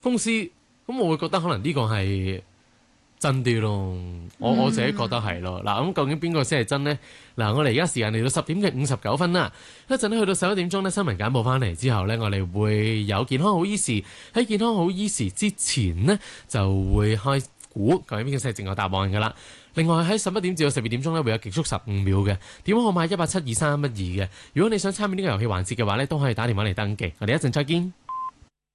公司，咁我會覺得可能呢個係真啲咯。我自己覺得係咯。嗱，咁究竟邊個先係真呢？嗱，我哋而家時間嚟到10:59啦，一陣咧去到11點鐘呢，新聞簡報翻嚟之後呢，我哋會有健康好醫時。喺健康好醫時之前呢，就會開估究竟邊個先係正確答案噶啦。另外喺11點至到12點鐘呢，會有極速15秒嘅電話號碼1872312嘅。如果你想參與呢個遊戲環節嘅話呢，都可以打電話嚟登記。我哋一陣再見。